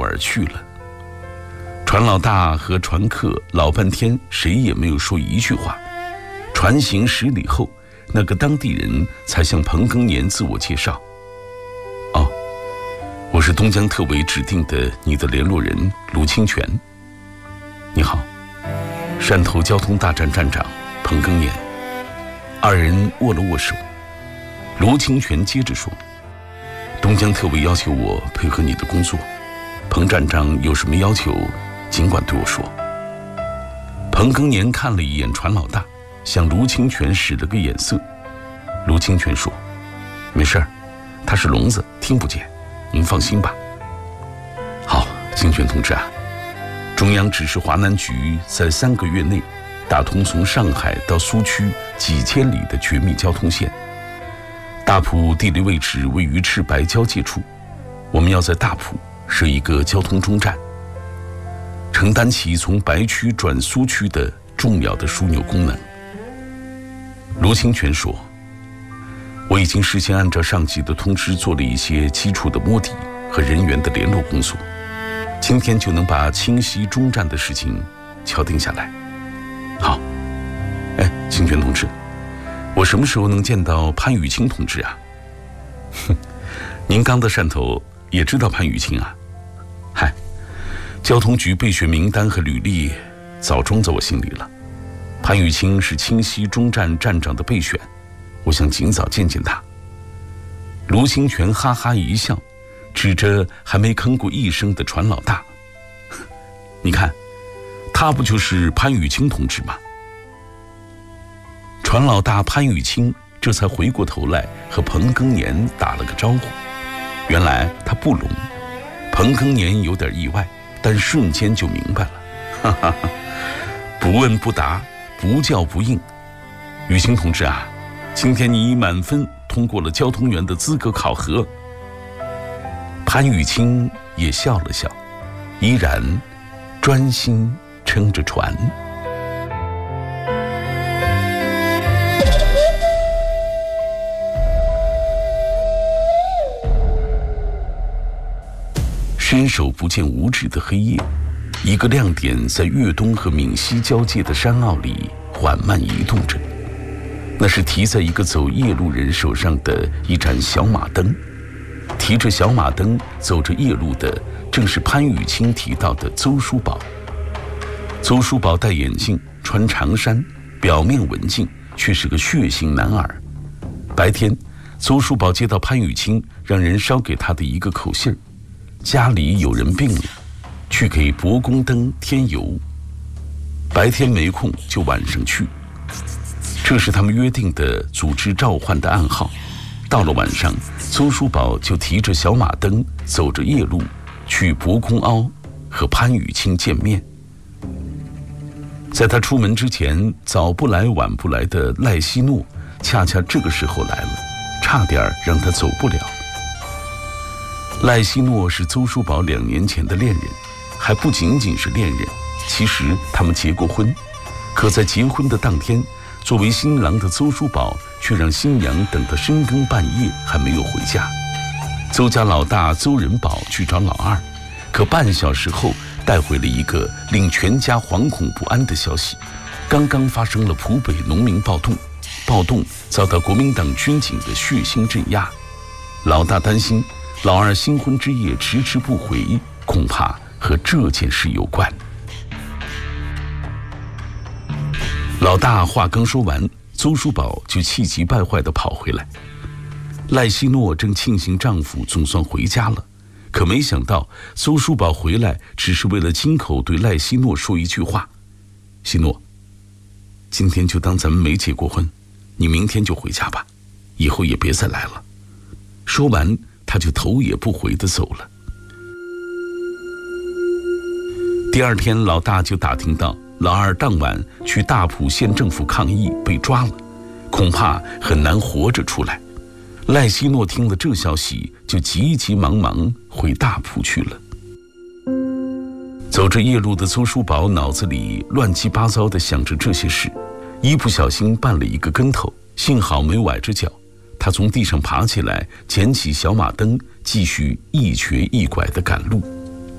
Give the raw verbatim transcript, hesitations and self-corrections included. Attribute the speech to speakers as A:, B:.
A: 而去了。船老大和船客老半天谁也没有说一句话。船行十里后，那个当地人才向彭庚年自我介绍：“哦，我是东江特委指定的你的联络人卢清泉。你好，汕头交通大站站长彭庚年。”二人握了握手。卢清泉接着说：“东江特委要求我配合你的工作，彭站长有什么要求，尽管对我说。”彭庚年看了一眼船老大，向卢清泉使了个眼色。卢清泉说：“没事儿，他是聋子，听不见，您放心吧。”好，清泉同志啊，中央指示华南局在三个月内打通从上海到苏区几千里的绝密交通线。大埔地理位置位于赤白交界处，我们要在大埔设一个交通中站，承担起从白区转苏区的重要的枢纽功能。卢清泉说：“我已经事先按照上级的通知做了一些基础的摸底和人员的联络工作，今天就能把清溪中站的事情敲定下来。”好，哎，清泉同志，我什么时候能见到潘雨清同志啊？哼，您刚到汕头也知道潘雨清啊？嗨，交通局备选名单和履历早装在我心里了。潘雨清是清溪中站站长的备选，我想尽早见见他。卢清泉哈哈一笑，指着还没吭过一声的船老大：“你看，他不就是潘雨清同志吗？”船老大潘雨清这才回过头来和彭庚年打了个招呼。原来他不聋。彭庚年有点意外，但瞬间就明白了。哈哈哈，不问不答，不叫不应。雨清同志啊，今天你以满分通过了交通员的资格考核。潘雨清也笑了笑，依然专心撑着船。伸手不见五指的黑夜，一个亮点在粤东和闽西交界的山坳里缓慢移动着。那是提在一个走夜路人手上的一盏小马灯。提着小马灯走着夜路的正是潘雨清提到的邹叔宝。邹叔宝戴眼镜，穿长衫，表面文静，却是个血性男儿。白天，邹叔宝接到潘雨清让人捎给他的一个口信儿：家里有人病了，去给博公灯添油。白天没空就晚上去，这是他们约定的组织召唤的暗号。到了晚上，邹叔宝就提着小马灯，走着夜路去博公凹和潘雨清见面。在他出门之前，早不来晚不来的赖希诺恰恰这个时候来了，差点让他走不了。赖希诺是邹叔宝两年前的恋人，还不仅仅是恋人，其实他们结过婚。可在结婚的当天，作为新郎的邹叔宝却让新娘等到深更半夜还没有回家。邹家老大邹仁宝去找老二，可半小时后带回了一个令全家惶恐不安的消息：刚刚发生了浦北农民暴动，暴动遭到国民党军警的血腥镇压。老大担心老二新婚之夜迟迟不回，恐怕和这件事有关。老大话刚说完，邹叔宝就气急败坏地跑回来。赖希诺正庆幸丈夫总算回家了，可没想到邹叔宝回来只是为了亲口对赖希诺说一句话：希诺，今天就当咱们没结过婚，你明天就回家吧，以后也别再来了。说完他就头也不回地走了。第二天，老大就打听到老二当晚去大埔县政府抗议被抓了，恐怕很难活着出来。赖希诺听了这消息，就急急忙忙回大埔去了。走着夜路的邹叔宝脑子里乱七八糟地想着这些事，一不小心绊了一个跟头，幸好没崴着脚。他从地上爬起来，捡起小马灯，继续一瘸一拐地赶路。